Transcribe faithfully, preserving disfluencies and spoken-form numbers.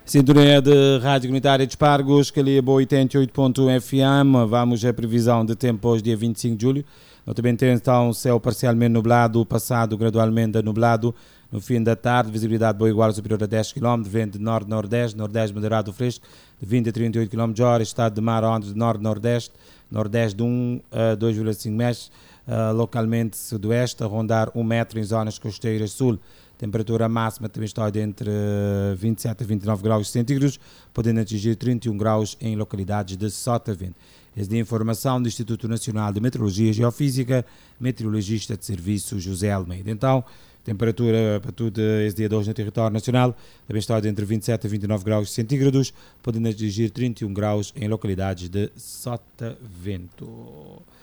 Sintonia de Rádio Comunitária de Espargos, Caliabo oitenta e oito ponto um F M. Vamos à previsão de tempo hoje, dia vinte e cinco de julho. Nós também temos então céu parcialmente nublado, passado gradualmente a nublado. No fim da tarde, visibilidade boa igual ou superior a dez quilômetros, vento de norte-nordeste, nordeste moderado fresco, de vinte a trinta e oito quilômetros por hora, estado de mar onde de norte-nordeste, nordeste de um a dois vírgula cinco metros, uh, localmente sudoeste, a rondar um metro em zonas costeiras sul. Temperatura máxima também está entre vinte e sete a vinte e nove graus centígrados, podendo atingir trinta e um graus em localidades de Sotavento. Esta de informação do Instituto Nacional de Meteorologia e Geofísica, meteorologista de serviço José Almeida. Então, temperatura para tudo este dia de hoje no território nacional também está entre vinte e sete a vinte e nove graus centígrados, podendo atingir trinta e um graus em localidades de Sotavento.